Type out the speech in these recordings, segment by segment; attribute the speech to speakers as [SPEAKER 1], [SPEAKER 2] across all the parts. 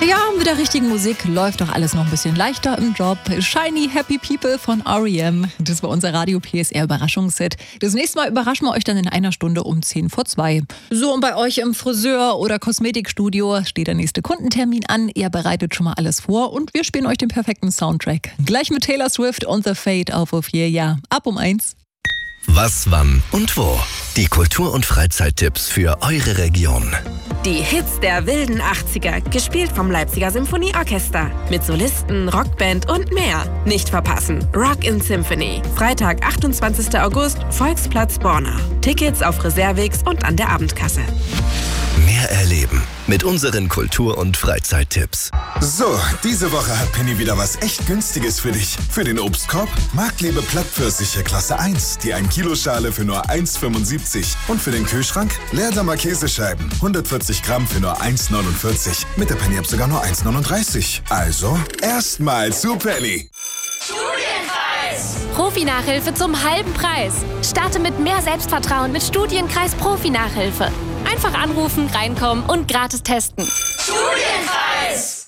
[SPEAKER 1] Ja, mit der richtigen Musik läuft doch alles noch ein bisschen leichter im Job. Shiny Happy People von R.E.M. Das war unser Radio PSR Überraschungsset. Das nächste Mal überraschen wir euch dann in einer Stunde um 1:10 vor 2. So, und bei euch im Friseur- oder Kosmetikstudio steht der nächste Kundentermin an. Ihr bereitet schon mal alles vor und wir spielen euch den perfekten Soundtrack. Gleich mit Taylor Swift und The Fate auf O4, ja. Ab um 1.
[SPEAKER 2] Was, wann und wo? Die Kultur- und Freizeittipps für eure Region.
[SPEAKER 3] Die Hits der wilden 80er, gespielt vom Leipziger Symphonieorchester. Mit Solisten, Rockband und mehr. Nicht verpassen. Rock in Symphony. Freitag, 28. August, Volksplatz Borna. Tickets auf Reservix und an der Abendkasse.
[SPEAKER 2] Mehr erleben mit unseren Kultur- und Freizeittipps.
[SPEAKER 4] So, diese Woche hat Penny wieder was echt Günstiges für dich. Für den Obstkorb Marktliebe Plattpfirsiche Klasse 1, die 1-Kilo-Schale für nur 1,75. Und für den Kühlschrank Leerdammer Käsescheiben, 140 Gramm für nur 1,49. Mit der Penny-App sogar nur 1,39. Also, erstmal zu Penny.
[SPEAKER 5] Studienkreis! Profi-Nachhilfe zum halben Preis. Starte mit mehr Selbstvertrauen mit Studienkreis Profi-Nachhilfe. Einfach anrufen, reinkommen und gratis testen.
[SPEAKER 6] Studienkreis!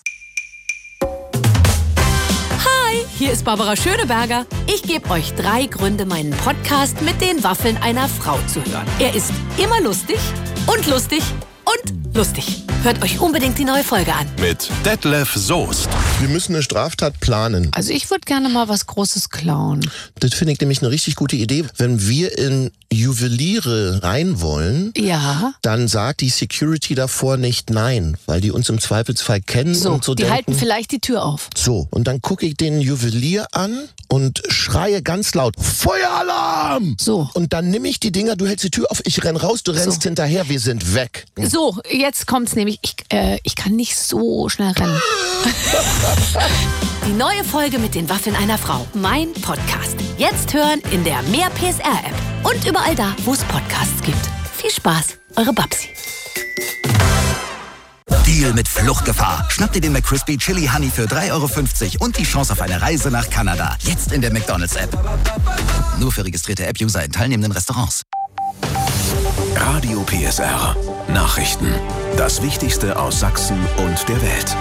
[SPEAKER 6] Hi, hier ist Barbara Schöneberger. Ich gebe euch 3 Gründe, meinen Podcast mit den Waffeln einer Frau zu hören. Er ist immer lustig und lustig und lustig. Hört euch unbedingt die neue Folge an.
[SPEAKER 7] Mit Detlef Soest.
[SPEAKER 8] Wir müssen eine Straftat planen.
[SPEAKER 9] Also ich würde gerne mal was Großes klauen.
[SPEAKER 8] Das finde ich nämlich eine richtig gute Idee. Wenn wir in Juweliere rein wollen,
[SPEAKER 9] ja,
[SPEAKER 8] dann sagt die Security davor nicht nein, weil die uns im Zweifelsfall kennen und so
[SPEAKER 9] die
[SPEAKER 8] denken.
[SPEAKER 9] halten vielleicht die Tür auf.
[SPEAKER 8] So, und dann gucke ich den Juwelier an und schreie ganz laut, Feueralarm!
[SPEAKER 9] So.
[SPEAKER 8] Und dann nehme ich die Dinger, du hältst die Tür auf, ich renn raus, du rennst hinterher, wir sind weg.
[SPEAKER 9] So, jetzt kommt's nämlich, ich kann nicht so schnell rennen.
[SPEAKER 6] Die neue Folge mit den Waffeln einer Frau. Mein Podcast. Jetzt hören in der Mehr PSR-App. Und überall da, wo es Podcasts gibt. Viel Spaß, eure Babsi.
[SPEAKER 2] Deal mit Fluchtgefahr. Schnapp dir den McCrispy Chili Honey für 3,50 € und die Chance auf eine Reise nach Kanada. Jetzt in der McDonald's-App. Nur für registrierte App-User in teilnehmenden Restaurants.
[SPEAKER 7] Radio PSR. Nachrichten. Das Wichtigste aus Sachsen und der Welt.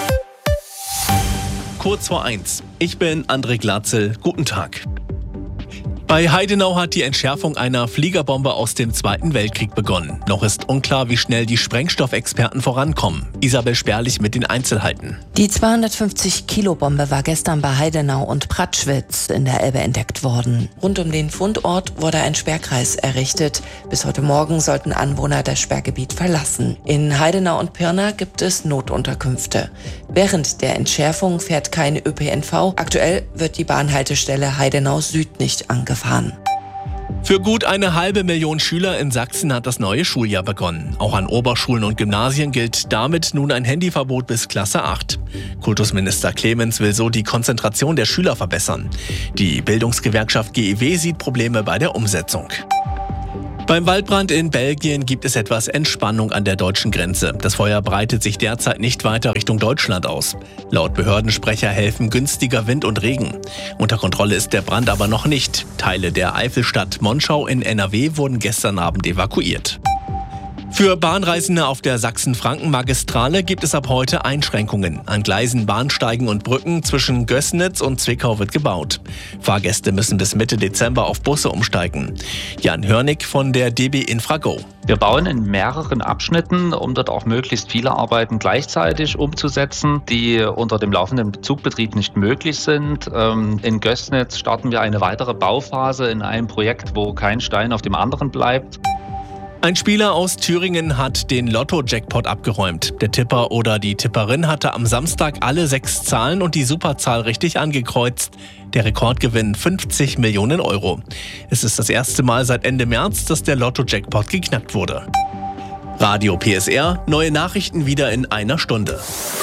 [SPEAKER 10] Kurz vor 1. Ich bin André Glatzel. Guten Tag. Bei Heidenau hat die Entschärfung einer Fliegerbombe aus dem Zweiten Weltkrieg begonnen. Noch ist unklar, wie schnell die Sprengstoffexperten vorankommen. Isabel Sperlich mit den Einzelheiten.
[SPEAKER 11] Die 250-Kilo-Bombe war gestern bei Heidenau und Pratschwitz in der Elbe entdeckt worden. Rund um den Fundort wurde ein Sperrkreis errichtet. Bis heute Morgen sollten Anwohner das Sperrgebiet verlassen. In Heidenau und Pirna gibt es Notunterkünfte. Während der Entschärfung fährt kein ÖPNV. Aktuell wird die Bahnhaltestelle Heidenau Süd nicht angefahren.
[SPEAKER 10] Für gut 500.000 Schüler in Sachsen hat das neue Schuljahr begonnen. Auch an Oberschulen und Gymnasien gilt damit nun ein Handyverbot bis Klasse 8. Kultusminister Clemens will so die Konzentration der Schüler verbessern. Die Bildungsgewerkschaft GEW sieht Probleme bei der Umsetzung. Beim Waldbrand in Belgien gibt es etwas Entspannung an der deutschen Grenze. Das Feuer breitet sich derzeit nicht weiter Richtung Deutschland aus. Laut Behördensprecher helfen günstiger Wind und Regen. Unter Kontrolle ist der Brand aber noch nicht. Teile der Eifelstadt Monschau in NRW wurden gestern Abend evakuiert. Für Bahnreisende auf der Sachsen-Franken-Magistrale gibt es ab heute Einschränkungen. An Gleisen, Bahnsteigen und Brücken zwischen Gößnitz und Zwickau wird gebaut. Fahrgäste müssen bis Mitte Dezember auf Busse umsteigen. Jan Hörnig von der DB Infrago.
[SPEAKER 12] Wir bauen in mehreren Abschnitten, um dort auch möglichst viele Arbeiten gleichzeitig umzusetzen, die unter dem laufenden Zugbetrieb nicht möglich sind. In Gößnitz starten wir eine weitere Bauphase in einem Projekt, wo kein Stein auf dem anderen bleibt.
[SPEAKER 10] Ein Spieler aus Thüringen hat den Lotto-Jackpot abgeräumt. Der Tipper oder die Tipperin hatte am Samstag alle 6 Zahlen und die Superzahl richtig angekreuzt. Der Rekordgewinn 50 Millionen €. Es ist das erste Mal seit Ende März, dass der Lotto-Jackpot geknackt wurde. Radio PSR, neue Nachrichten wieder in einer Stunde.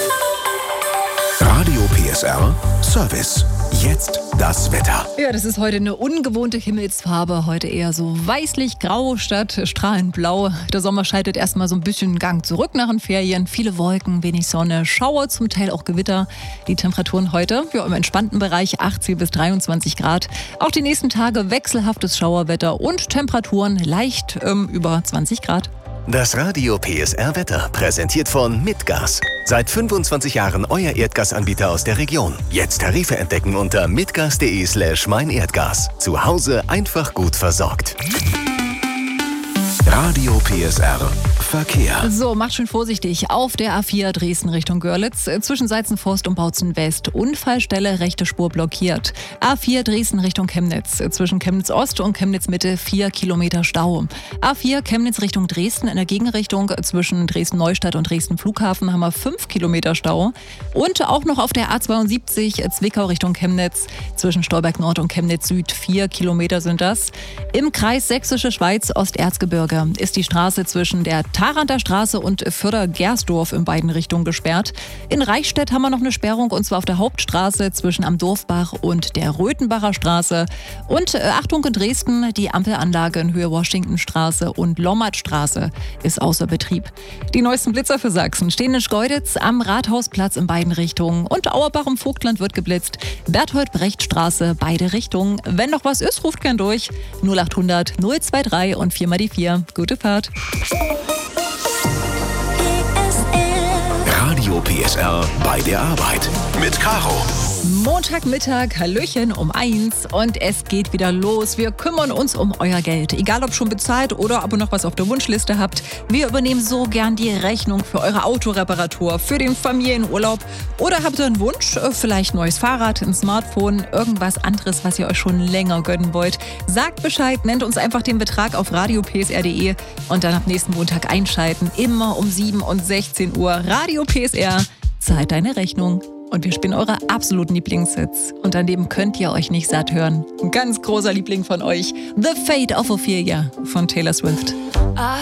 [SPEAKER 7] Radio PSR Service. Jetzt das Wetter.
[SPEAKER 1] Ja, das ist heute eine ungewohnte Himmelsfarbe. Heute eher so weißlich-grau statt strahlend blau. Der Sommer schaltet erstmal so ein bisschen Gang zurück nach den Ferien. Viele Wolken, wenig Sonne, Schauer, zum Teil auch Gewitter. Die Temperaturen heute im entspannten Bereich 18 bis 23 Grad. Auch die nächsten Tage wechselhaftes Schauerwetter und Temperaturen leicht über 20 Grad.
[SPEAKER 2] Das Radio PSR Wetter präsentiert von Mitgas.
[SPEAKER 13] Seit 25 Jahren euer Erdgasanbieter aus der Region. Jetzt Tarife entdecken unter mitgas.de/meinerdgas. Zu Hause einfach gut versorgt.
[SPEAKER 7] Radio PSR Verkehr.
[SPEAKER 1] So, macht schön vorsichtig. Auf der A4 Dresden Richtung Görlitz, zwischen Seizenforst und Bautzen West. Unfallstelle, rechte Spur blockiert. A4 Dresden Richtung Chemnitz, zwischen Chemnitz Ost und Chemnitz Mitte 4 Kilometer Stau. A4 Chemnitz Richtung Dresden, in der Gegenrichtung zwischen Dresden Neustadt und Dresden Flughafen haben wir 5 Kilometer Stau. Und auch noch auf der A72 Zwickau Richtung Chemnitz, zwischen Stolberg Nord und Chemnitz Süd 4 Kilometer sind das. Im Kreis Sächsische Schweiz Osterzgebirge ist die Straße zwischen der Tharanter Straße und Förder-Gersdorf in beiden Richtungen gesperrt. In Reichstätt haben wir noch eine Sperrung, und zwar auf der Hauptstraße zwischen am Dorfbach und der Röthenbacher Straße. Und Achtung, in Dresden, die Ampelanlage in Höhe Washingtonstraße und Lommatstraße ist außer Betrieb. Die neuesten Blitzer für Sachsen stehen in Schkeuditz am Rathausplatz in beiden Richtungen. Und Auerbach im Vogtland wird geblitzt. Berthold-Brecht-Straße, beide Richtungen. Wenn noch was ist, ruft gern durch. 0800 023 und 4 mal die 4. Gute Fahrt.
[SPEAKER 7] Radio PSR bei der Arbeit mit Caro.
[SPEAKER 1] Montagmittag, Hallöchen um 1 und es geht wieder los. Wir kümmern uns um euer Geld. Egal ob schon bezahlt oder ob ihr noch was auf der Wunschliste habt. Wir übernehmen so gern die Rechnung für eure Autoreparatur, für den Familienurlaub. Oder habt ihr einen Wunsch? Vielleicht ein neues Fahrrad, ein Smartphone, irgendwas anderes, was ihr euch schon länger gönnen wollt. Sagt Bescheid, nennt uns einfach den Betrag auf radiopsr.de und dann ab nächsten Montag einschalten. Immer um 7 und 16 Uhr. Radio PSR, zahlt deine Rechnung. Und wir spielen eure absoluten Lieblingshits. Und daneben könnt ihr euch nicht satt hören. Ein ganz großer Liebling von euch. The Fate of Ophelia von Taylor Swift.